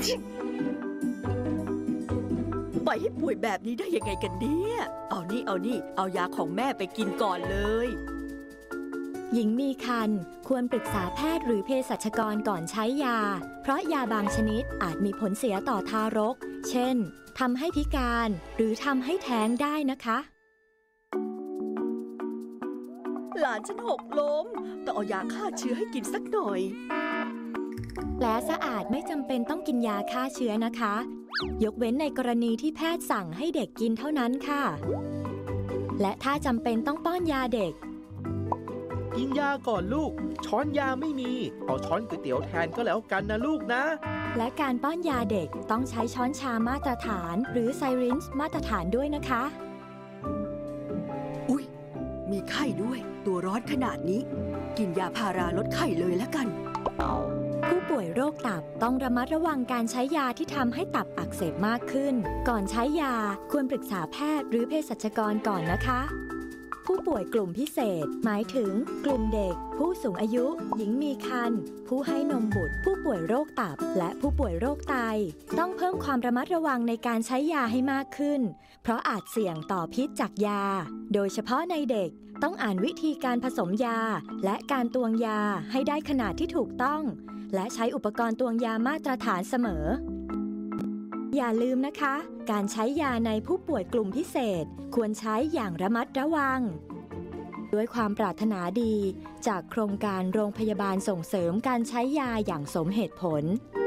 ปล่อยให้ป่วยแบบนี้ได้ยังไงกันเนี่ยเอานี่เอายาของแม่ไปกินก่อนเลยหญิงมีครรภ์ควรปรึกษาแพทย์หรือเภสัชกรก่อนใช้ยาเพราะยาบางชนิดอาจมีผลเสียต่อทารกเช่นทำให้พิการหรือทำให้แท้งได้นะคะหลานฉันหกล้มต้องเอายาฆ่าเชื้อให้กินสักหน่อยแผลสะอาดไม่จำเป็นต้องกินยาฆ่าเชื้อนะคะยกเว้นในกรณีที่แพทย์สั่งให้เด็กกินเท่านั้นค่ะและถ้าจำเป็นต้องป้อนยาเด็กกินยาก่อนลูกช้อนยาไม่มีเอาช้อนก๋วยเตี๋ยวแทนก็แล้วกันนะลูกนะและการป้อนยาเด็กต้องใช้ช้อนชามาตรฐานหรือไซรินจ์มาตรฐานด้วยนะคะอุ๊ยมีไข้ด้วยตัวร้อนขนาดนี้กินยาพาราลดไข้เลยแล้วกันผู้ป่วยโรคตับต้องระมัดระวังการใช้ยาที่ทำให้ตับอักเสบมากขึ้นก่อนใช้ยาควรปรึกษาแพทย์หรือเภสัชกรก่อนนะคะผู้ป่วยกลุ่มพิเศษหมายถึงกลุ่มเด็กผู้สูงอายุหญิงมีครรภ์ผู้ให้นมบุตรผู้ป่วยโรคตับและผู้ป่วยโรคไตต้องเพิ่มความระมัดระวังในการใช้ยาให้มากขึ้นเพราะอาจเสี่ยงต่อพิษจากยาโดยเฉพาะในเด็กต้องอ่านวิธีการผสมยาและการตวงยาให้ได้ขนาดที่ถูกต้องและใช้อุปกรณ์ตวงยามาตรฐานเสมออย่าลืมนะคะการใช้ยาในผู้ป่วยกลุ่มพิเศษควรใช้อย่างระมัดระวังด้วยความปรารถนาดีจากโครงการโรงพยาบาลส่งเสริมการใช้ยาอย่างสมเหตุผล